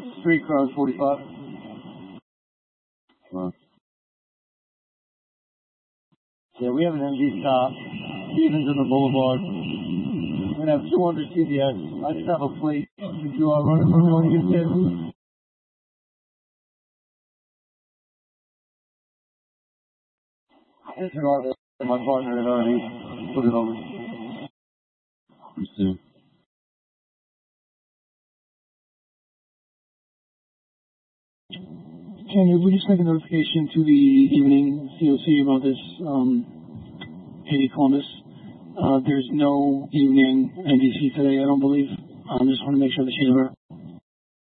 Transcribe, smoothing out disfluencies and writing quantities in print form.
Street cars 45. Yeah, we have an MG stop. Stevens on the Boulevard. We're going to have 200 CBS. I just have a plate. If you are running from one, you can say who. Disregard my partner had already put it over. Can we just make a notification to the evening COC about this Katie Columbus? There's no evening NBC today, I don't believe. I just want to make sure that she's aware.